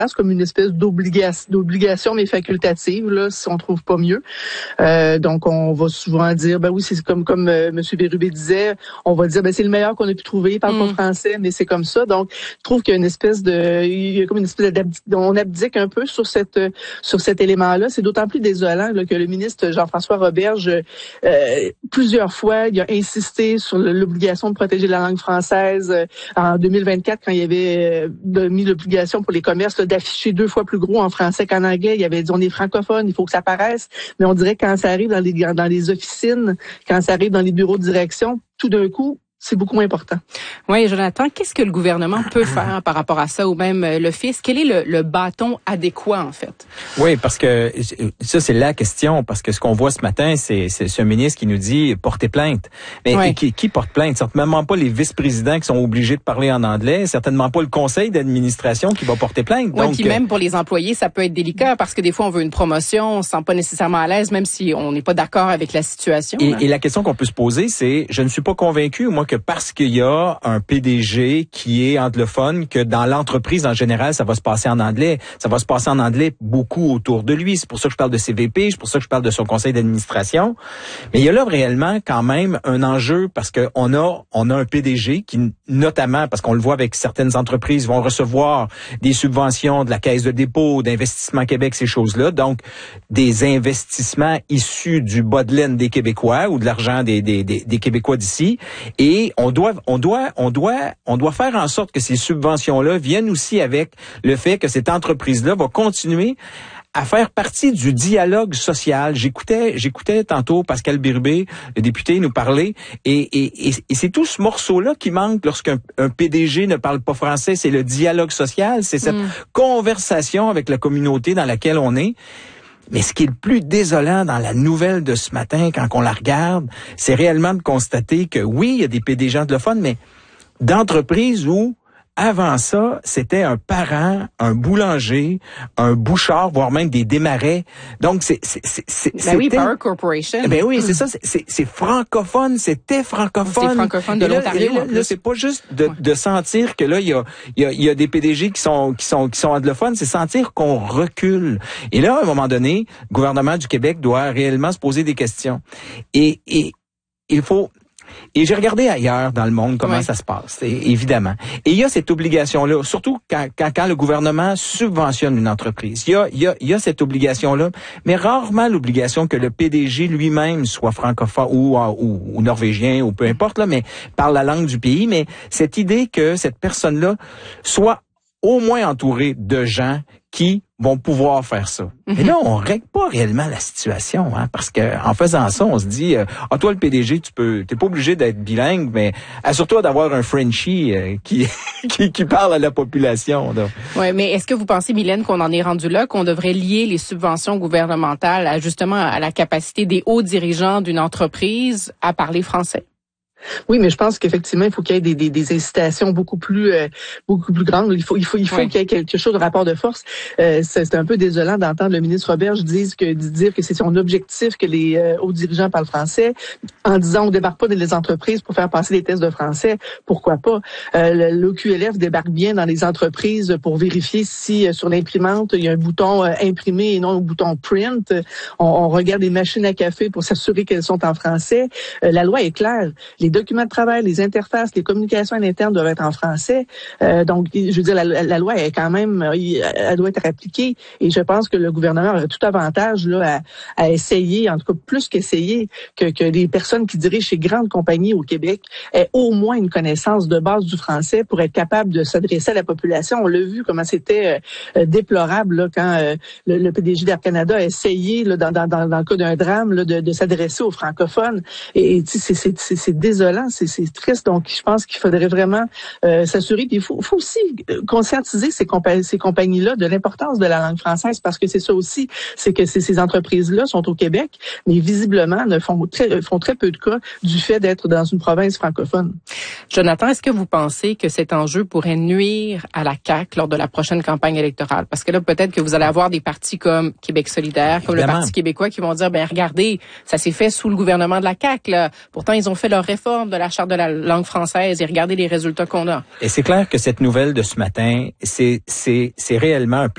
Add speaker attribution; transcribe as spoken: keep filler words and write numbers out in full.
Speaker 1: comme une espèce d'obligation, d'obligation mais facultative, là, si on trouve pas mieux. Euh, donc, on va souvent dire, ben oui, c'est comme comme euh, M. Bérubé disait, on va dire, ben c'est le meilleur qu'on a pu trouver, il parle mm. pas français, mais c'est comme ça. Donc, je trouve qu'il y a une espèce de, il y a comme une espèce d'abdique, on abdique un peu sur cette sur cet élément-là. C'est d'autant plus désolant là, que le ministre Jean-François Roberge, euh, plusieurs fois, il a insisté sur l'obligation de protéger la langue française euh, en deux mille vingt-quatre, quand il y avait euh, mis l'obligation pour les commerces là, d'afficher deux fois plus gros en français qu'en anglais. Il avait dit, on est francophone, il faut que ça paraisse. Mais on dirait que quand ça arrive dans les, dans les officines, quand ça arrive dans les bureaux de direction, tout d'un coup, c'est beaucoup moins important.
Speaker 2: Oui, Jonathan, qu'est-ce que le gouvernement peut faire par rapport à ça, ou même le fisc? Quel est le, le bâton adéquat, en fait?
Speaker 3: Oui, parce que ça, c'est la question, parce que ce qu'on voit ce matin, c'est, c'est ce ministre qui nous dit porter plainte. Mais oui. qui, qui porte plainte? Certainement pas les vice-présidents qui sont obligés de parler en anglais, certainement pas le conseil d'administration qui va porter plainte.
Speaker 2: Oui, puis même pour les employés, ça peut être délicat, parce que des fois, on veut une promotion, on se sent pas nécessairement à l'aise, même si on n'est pas d'accord avec la situation.
Speaker 3: Et, et la question qu'on peut se poser, c'est, je ne suis pas convaincu, moi, que parce qu'il y a un P D G qui est anglophone, que dans l'entreprise en général, ça va se passer en anglais. Ça va se passer en anglais beaucoup autour de lui. C'est pour ça que je parle de ses V P, c'est pour ça que je parle de son conseil d'administration. Mais il y a là réellement quand même un enjeu parce que on a on a un P D G qui, notamment, parce qu'on le voit avec certaines entreprises, vont recevoir des subventions de la Caisse de dépôt, d'Investissement Québec, ces choses-là. Donc, des investissements issus du bas de laine des Québécois ou de l'argent des, des, des, des Québécois d'ici. Et on doit On doit, on doit, on doit faire en sorte que ces subventions-là viennent aussi avec le fait que cette entreprise-là va continuer à faire partie du dialogue social. J'écoutais, j'écoutais tantôt Pascal Bérubé, le député, nous parler, et, et, et, et c'est tout ce morceau-là qui manque lorsqu'un un P D G ne parle pas français. C'est le dialogue social, c'est cette mm. conversation avec la communauté dans laquelle on est. Mais ce qui est le plus désolant dans la nouvelle de ce matin, quand on la regarde, c'est réellement de constater que oui, il y a des P D G anglophones, mais d'entreprises où, avant ça, c'était un parent, un boulanger, un bouchard, voire même des démarrais. Donc, c'est... c'est, c'est, c'est
Speaker 2: ben oui, Power Corporation.
Speaker 3: Ben oui, c'est ça, c'est, c'est, c'est francophone, c'était francophone.
Speaker 2: C'est francophone de l'Ontario.
Speaker 3: Là, là, là, c'est pas juste de, ouais. de sentir que là, il y a, il y a, il y a des P D G qui sont, qui sont, qui sont anglophones, c'est sentir qu'on recule. Et là, à un moment donné, le gouvernement du Québec doit réellement se poser des questions. Et, et, il faut... Et j'ai regardé ailleurs dans le monde comment oui. ça se passe, évidemment. Et il y a cette obligation-là, surtout quand, quand, quand le gouvernement subventionne une entreprise. Il y a, il y a, il y a cette obligation-là, mais rarement l'obligation que le P D G lui-même soit francophone ou, ou, ou norvégien ou peu importe, là, mais parle la langue du pays. Mais cette idée que cette personne-là soit au moins entourée de gens qui vont pouvoir faire ça. Mm-hmm. Mais là, on règle pas réellement la situation, hein, parce que en faisant ça, on se dit, euh, ah toi le P D G, tu peux, t'es pas obligé d'être bilingue, mais assure-toi d'avoir un Frenchie euh, qui, qui qui parle à la population.
Speaker 2: Oui, mais est-ce que vous pensez, Mylène, qu'on en est rendu là, qu'on devrait lier les subventions gouvernementales à justement à la capacité des hauts dirigeants d'une entreprise à parler français?
Speaker 1: Oui, mais je pense qu'effectivement, il faut qu'il y ait des, des, des incitations beaucoup plus euh, beaucoup plus grandes. Il faut il faut il faut oui. qu'il y ait quelque chose de rapport de force. Euh, c'est, c'est un peu désolant d'entendre le ministre Roberge dire que dire que c'est son objectif que les euh, hauts dirigeants parlent français, en disant on débarque pas dans les entreprises pour faire passer des tests de français. Pourquoi pas? Euh, l'O Q L F débarque bien dans les entreprises pour vérifier si euh, sur l'imprimante il y a un bouton euh, imprimé et non un bouton print. On, on regarde les machines à café pour s'assurer qu'elles sont en français. Euh, la loi est claire. Les documents de travail, les interfaces, les communications à l'interne doivent être en français. Euh, donc, je veux dire, la, la loi est quand même, elle doit être appliquée. Et je pense que le gouvernement a tout avantage là à, à essayer, en tout cas plus qu'essayer, que, que les personnes qui dirigent ces grandes compagnies au Québec aient au moins une connaissance de base du français pour être capable de s'adresser à la population. On l'a vu comment c'était euh, déplorable là, quand euh, le, le P D G d'Air Canada a essayé, là, dans, dans, dans le cas d'un drame, là, de, de s'adresser aux francophones. Et, et c'est, c'est, c'est, c'est désolant. C'est, c'est triste. Donc, je pense qu'il faudrait vraiment euh, s'assurer. Puis, il faut, faut aussi conscientiser ces, compa- ces compagnies-là de l'importance de la langue française, parce que c'est ça aussi, c'est que ces, ces entreprises-là sont au Québec, mais visiblement ne font très, font très peu de cas du fait d'être dans une province francophone.
Speaker 2: Jonathan, est-ce que vous pensez que cet enjeu pourrait nuire à la C A Q lors de la prochaine campagne électorale? Parce que là, peut-être que vous allez avoir des partis comme Québec solidaire, comme Évidemment. le Parti québécois, qui vont dire, ben regardez, ça s'est fait sous le gouvernement de la C A Q, là. Pourtant, ils ont fait leur réforme de la Charte de la langue française et regardez les résultats qu'on a.
Speaker 3: Et c'est clair que cette nouvelle de ce matin, c'est, c'est, c'est réellement un